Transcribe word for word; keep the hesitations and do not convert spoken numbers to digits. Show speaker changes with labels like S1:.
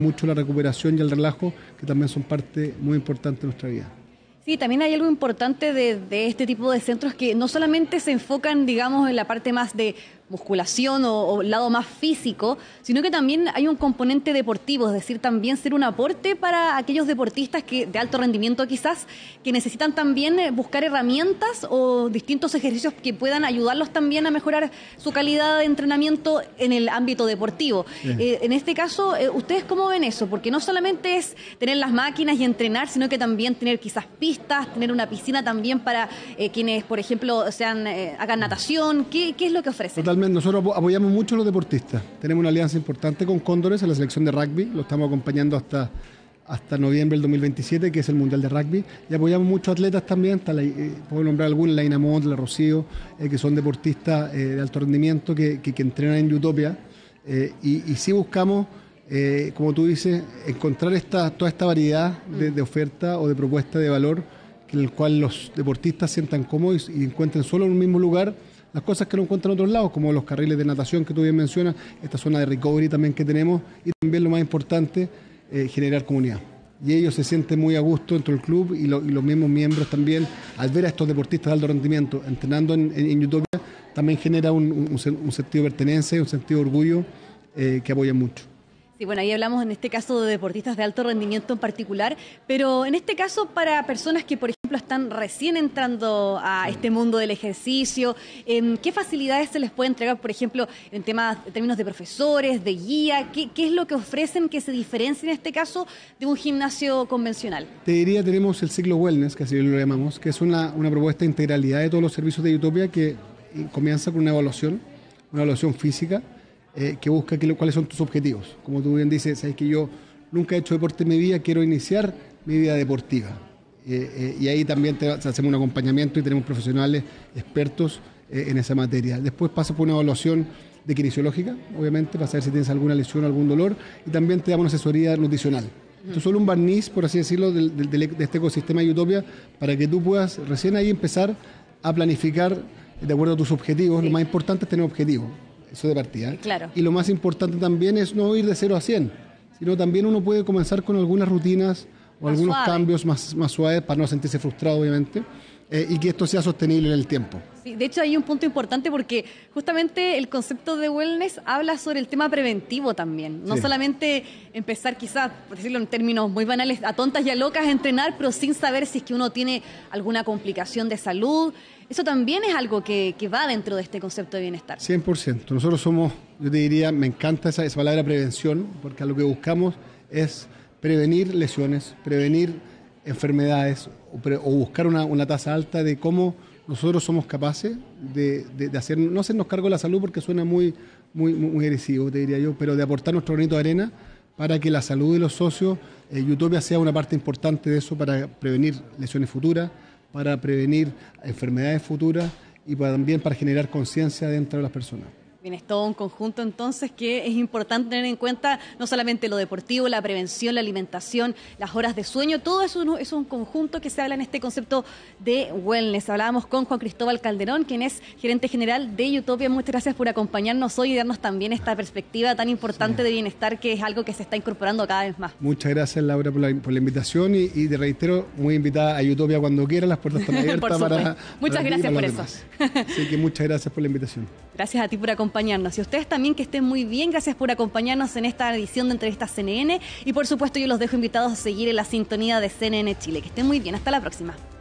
S1: mucho la recuperación y el relajo, que también son parte muy importante de nuestra vida.
S2: Sí, también hay algo importante de, de este tipo de centros que no solamente se enfocan, digamos, en la parte más de musculación o, o lado más físico, sino que también hay un componente deportivo, es decir, también ser un aporte para aquellos deportistas que de alto rendimiento quizás, que necesitan también buscar herramientas o distintos ejercicios que puedan ayudarlos también a mejorar su calidad de entrenamiento en el ámbito deportivo. Eh, en este caso, eh, ¿ustedes cómo ven eso? Porque no solamente es tener las máquinas y entrenar, sino que también tener quizás pistas, tener una piscina también para eh, quienes, por ejemplo, sean eh, hagan natación. ¿Qué, qué es lo que ofrecen?
S1: Totalmente. Nosotros apoyamos mucho a los deportistas. Tenemos una alianza importante con Cóndores en la selección de rugby. Lo estamos acompañando hasta, hasta noviembre del dos mil veintisiete, que es el Mundial de Rugby. Y apoyamos mucho a atletas también. Está la, eh, puedo nombrar algunos, la Inamont, la Rocío, eh, que son deportistas eh, de alto rendimiento que, que, que entrenan en Utopia. Eh, y, y sí buscamos, eh, como tú dices, encontrar esta, toda esta variedad de, de oferta o de propuesta de valor en el cual los deportistas sientan cómodos y, y encuentren solo en un mismo lugar las cosas que no encuentran en otros lados, como los carriles de natación que tú bien mencionas, esta zona de recovery también que tenemos, y también lo más importante, eh, generar comunidad. Y ellos se sienten muy a gusto dentro del club y, lo, y los mismos miembros también, al ver a estos deportistas de alto rendimiento entrenando en, en, en Utopia, también genera un, un, un sentido de pertenencia, un sentido de orgullo eh, que apoyan mucho.
S2: Sí, bueno, ahí hablamos en este caso de deportistas de alto rendimiento en particular, pero en este caso para personas que, por ejemplo, están recién entrando a este mundo del ejercicio, ¿qué facilidades se les puede entregar, por ejemplo, en temas, en términos de profesores, de guía? ¿Qué, qué es lo que ofrecen que se diferencie en este caso de un gimnasio convencional?
S1: Te diría, tenemos el ciclo Wellness, que así lo llamamos, que es una, una propuesta de integralidad de todos los servicios de Utopia que comienza con una evaluación, una evaluación física, Eh, que busca que, cuáles son tus objetivos. Como tú bien dices, sabes que yo nunca he hecho deporte en mi vida, quiero iniciar mi vida deportiva. Eh, eh, y ahí también te, te hacemos un acompañamiento y tenemos profesionales expertos eh, en esa materia. Después pasa por una evaluación de kinesiológica, obviamente, para saber si tienes alguna lesión o algún dolor, y también te damos una asesoría nutricional. Esto es solo un barniz, por así decirlo, de, de, de este ecosistema de Utopia, para que tú puedas recién ahí empezar a planificar de acuerdo a tus objetivos. Sí. Lo más importante es tener objetivos. Eso de partida.
S2: Claro.
S1: Y lo más importante también es no ir de cero a cien, sino también uno puede comenzar con algunas rutinas o más algunos suave. cambios más, más suaves para no sentirse frustrado, obviamente, eh, y que esto sea sostenible en el tiempo.
S2: Sí, de hecho hay un punto importante porque justamente el concepto de wellness habla sobre el tema preventivo también. No sí. solamente empezar quizás, por decirlo en términos muy banales, a tontas y a locas a entrenar, pero sin saber si es que uno tiene alguna complicación de salud. Eso también es algo que, que va dentro de este concepto de bienestar.
S1: cien por ciento. Nosotros somos, yo te diría, me encanta esa, esa palabra prevención, porque lo que buscamos es prevenir lesiones, prevenir enfermedades o, pre, o buscar una, una tasa alta de cómo nosotros somos capaces de, de, de hacer, no hacernos cargo de la salud porque suena muy, muy, muy agresivo, te diría yo, pero de aportar nuestro granito de arena para que la salud de los socios, eh, Utopia sea una parte importante de eso para prevenir lesiones futuras, para prevenir enfermedades futuras y para, también para generar conciencia dentro de las personas.
S2: Bien, es todo un conjunto entonces que es importante tener en cuenta no solamente lo deportivo, la prevención, la alimentación, las horas de sueño, todo eso es un conjunto que se habla en este concepto de wellness. Hablábamos con Juan Cristóbal Calderón, quien es gerente general de Utopia. Muchas gracias por acompañarnos hoy y darnos también esta perspectiva tan importante sí. de bienestar, que es algo que se está incorporando cada vez más.
S1: Muchas gracias, Laura, por la, por la invitación y, y te reitero, muy invitada a Utopia cuando quiera, las puertas están abiertas para,
S2: muchas
S1: para
S2: gracias por eso.
S1: Demás. Así que muchas gracias por la invitación.
S2: Gracias a ti por acompañarnos. acompañarnos. Y ustedes también, que estén muy bien. Gracias por acompañarnos en esta edición de Entrevistas C N N. Y por supuesto yo los dejo invitados a seguir en la sintonía de C N N Chile. Que estén muy bien. Hasta la próxima.